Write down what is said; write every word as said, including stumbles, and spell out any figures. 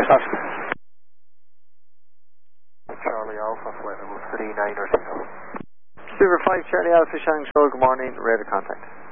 Cheers, Oscar. Charlie Alpha, flight level three nine or zero. Super five Charlie Alpha, Shanghai, good morning, radar contact.